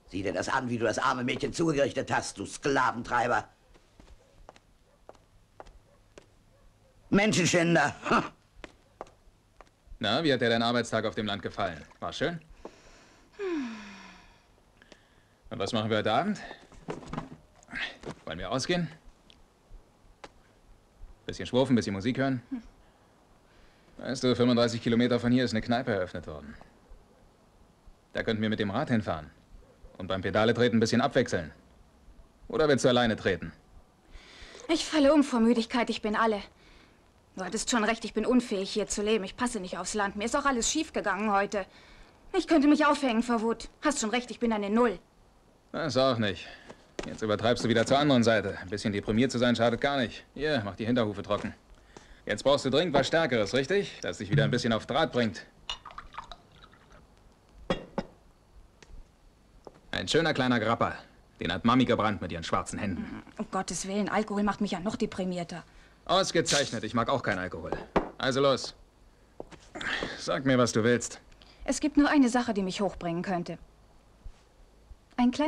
Sieh dir das an, wie du das arme Mädchen zugerichtet hast, du Sklaventreiber. Menschenschänder. Na, wie hat dir dein Arbeitstag auf dem Land gefallen? War schön? Und was machen wir heute Abend? Wollen wir ausgehen? Bisschen schwurfen, bisschen Musik hören? Weißt du, 35 Kilometer von hier ist eine Kneipe eröffnet worden. Da könnten wir mit dem Rad hinfahren. Und beim Pedale treten ein bisschen abwechseln. Oder willst du alleine treten? Ich falle um vor Müdigkeit, ich bin alle. Du hattest schon recht, ich bin unfähig, hier zu leben. Ich passe nicht aufs Land. Mir ist auch alles schief gegangen heute. Ich könnte mich aufhängen vor Wut. Hast schon recht, ich bin eine Null. Das auch nicht. Jetzt übertreibst du wieder zur anderen Seite. Ein bisschen deprimiert zu sein schadet gar nicht. Hier, mach die Hinterhufe trocken. Jetzt brauchst du dringend was Stärkeres, richtig? Das dich wieder ein bisschen auf Draht bringt. Ein schöner kleiner Grappa. Den hat Mami gebrannt mit ihren schwarzen Händen. Um Gottes Willen, Alkohol macht mich ja noch deprimierter. Ausgezeichnet, ich mag auch keinen Alkohol. Also los. Sag mir, was du willst. Es gibt nur eine Sache, die mich hochbringen könnte. Ein kleiner